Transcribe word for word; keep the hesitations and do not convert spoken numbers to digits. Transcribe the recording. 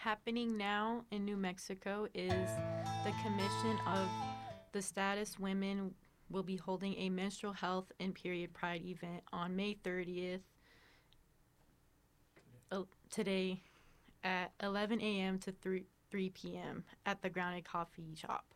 Happening now in New Mexico is the Commission of the Status Women will be holding a menstrual health and period pride event on May thirtieth uh, today at eleven a m to three p m at the Grounded Coffee Shop.